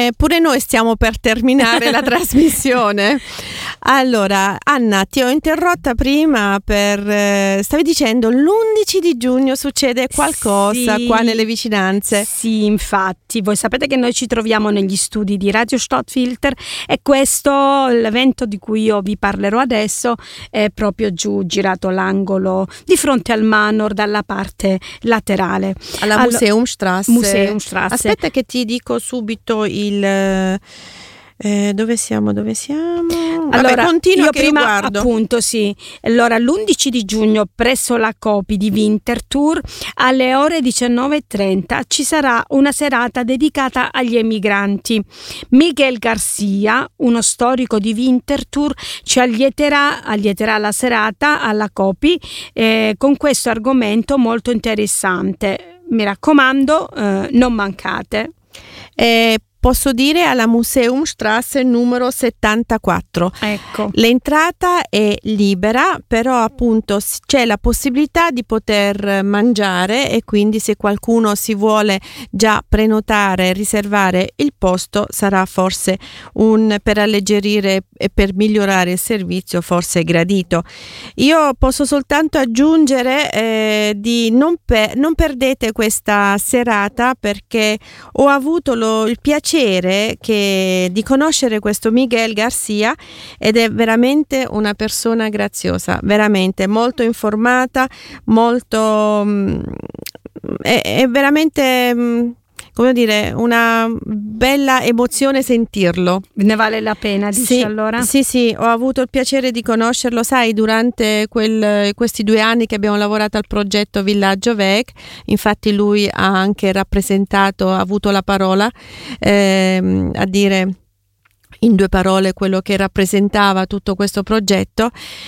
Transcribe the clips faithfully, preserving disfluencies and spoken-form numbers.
Eh, pure noi stiamo per terminare la trasmissione. Allora, Anna, ti ho interrotta prima per eh, stavi dicendo l'undici di giugno succede qualcosa sì, qua nelle vicinanze. Sì, infatti, voi sapete che noi ci troviamo negli studi di Radio Stadtfilter e questo, l'evento di cui io vi parlerò adesso, è proprio giù, girato l'angolo di fronte al Manor dalla parte laterale. Alla Allo- Museumstrasse. Museumstrasse. Aspetta che ti dico subito il... Eh, dove siamo? Dove siamo? Allora, Vabbè, continua io che prima io guardo. appunto sì. Allora, l'undici di giugno presso la Copi di Winterthur alle ore diciannove e trenta ci sarà una serata dedicata agli emigranti. Miguel Garcia, uno storico di Winterthur, ci allieterà, allieterà la serata alla Copi eh, con questo argomento molto interessante. Mi raccomando, eh, non mancate. Eh, Posso dire alla Museumstrasse numero settantaquattro. Ecco. L'entrata è libera, però appunto c'è la possibilità di poter mangiare e quindi se qualcuno si vuole già prenotare, riservare il posto, sarà forse un per alleggerire e per migliorare il servizio forse gradito. Io posso soltanto aggiungere eh, di non, per, non perdete questa serata perché ho avuto lo, il piacere che di conoscere questo Miguel Garcia ed è veramente una persona graziosa, veramente molto informata, molto mh, è, è veramente mh, come dire, una bella emozione sentirlo. Ne vale la pena, dici sì, allora? Sì, sì, ho avuto il piacere di conoscerlo, sai, durante quel, questi due anni che abbiamo lavorato al progetto Villaggio Vec, infatti lui ha anche rappresentato, ha avuto la parola ehm, a dire in due parole quello che rappresentava tutto questo progetto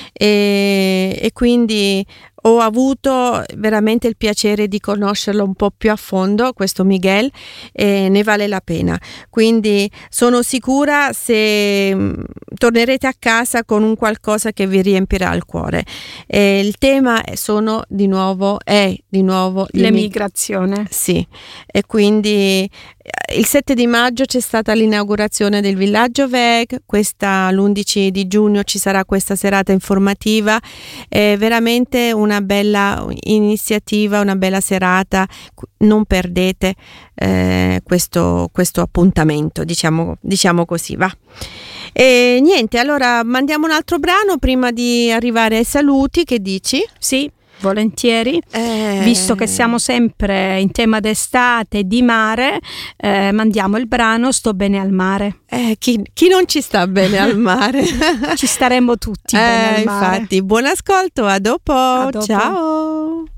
e, e quindi ho avuto veramente il piacere di conoscerlo un po' più a fondo, questo Miguel, e ne vale la pena. Quindi sono sicura se mh, tornerete a casa con un qualcosa che vi riempirà il cuore. E il tema sono di nuovo, è di nuovo l'emigrazione. Sì, e quindi il sette di maggio c'è stata l'inaugurazione del Villaggio Vec, questa l'undici di giugno ci sarà questa serata informativa, è veramente una bella iniziativa, una bella serata, non perdete eh, questo, questo appuntamento, diciamo, diciamo così, va. E niente, allora mandiamo un altro brano prima di arrivare ai saluti, che dici? Sì, volentieri, eh... visto che siamo sempre in tema d'estate e di mare, eh, mandiamo il brano Sto bene al mare. Eh, chi, chi non ci sta bene al mare? Ci staremmo tutti eh, bene al mare. Infatti, buon ascolto, a dopo, A dopo. Ciao.